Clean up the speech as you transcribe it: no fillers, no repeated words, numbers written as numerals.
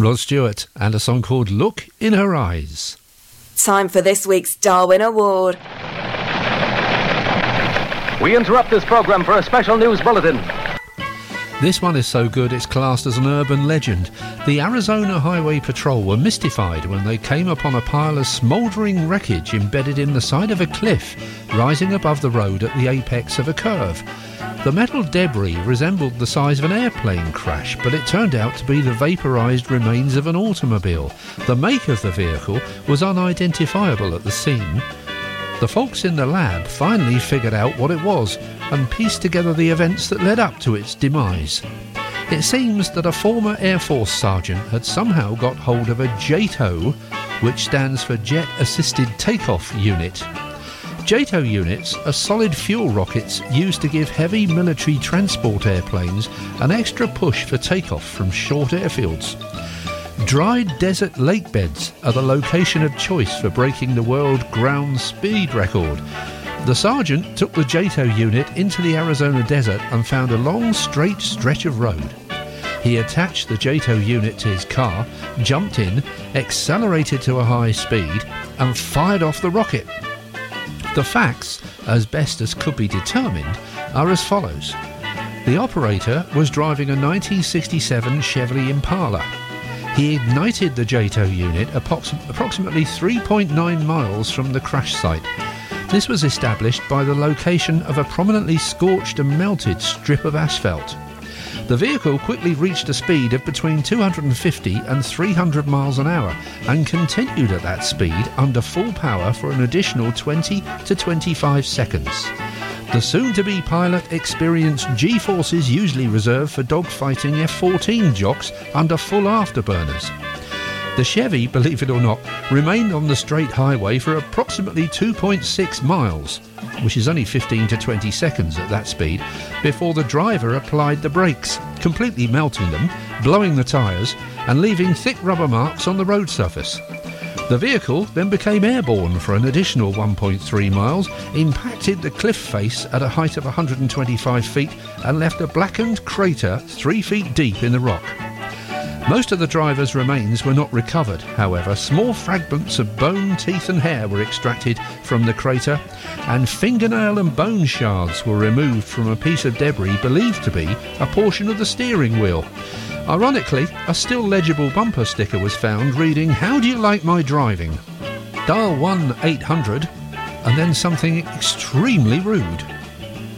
Rod Stewart and a song called Look in Her Eyes. Time for this week's Darwin Award. We interrupt this programme for a special news bulletin. This one is so good it's classed as an urban legend. The Arizona Highway Patrol were mystified when they came upon a pile of smouldering wreckage embedded in the side of a cliff, rising above the road at the apex of a curve. The metal debris resembled the size of an airplane crash, but it turned out to be the vaporised remains of an automobile. The make of the vehicle was unidentifiable at the scene. The folks in the lab finally figured out what it was and pieced together the events that led up to its demise. It seems that a former Air Force sergeant had somehow got hold of a JATO, which stands for Jet Assisted Takeoff Unit. JATO units are solid fuel rockets used to give heavy military transport airplanes an extra push for takeoff from short airfields. Dried desert lake beds are the location of choice for breaking the world ground speed record. The sergeant took the JATO unit into the Arizona desert and found a long straight stretch of road. He attached the JATO unit to his car, jumped in, accelerated to a high speed and fired off the rocket. The facts, as best as could be determined, are as follows. The operator was driving a 1967 Chevrolet Impala. He ignited the JATO unit approximately 3.9 miles from the crash site. This was established by the location of a prominently scorched and melted strip of asphalt. The vehicle quickly reached a speed of between 250 and 300 miles an hour and continued at that speed under full power for an additional 20 to 25 seconds. The soon-to-be pilot experienced G-forces usually reserved for dogfighting F-14 jocks under full afterburners. The Chevy, believe it or not, remained on the straight highway for approximately 2.6 miles, which is only 15 to 20 seconds at that speed, before the driver applied the brakes, completely melting them, blowing the tyres, and leaving thick rubber marks on the road surface. The vehicle then became airborne for an additional 1.3 miles, impacted the cliff face at a height of 125 feet, and left a blackened crater 3 feet deep in the rock. Most of the driver's remains were not recovered. However, small fragments of bone, teeth and hair were extracted from the crater, and fingernail and bone shards were removed from a piece of debris believed to be a portion of the steering wheel. Ironically, a still legible bumper sticker was found reading, "How do you like my driving?" Dial 1-800 and then something extremely rude.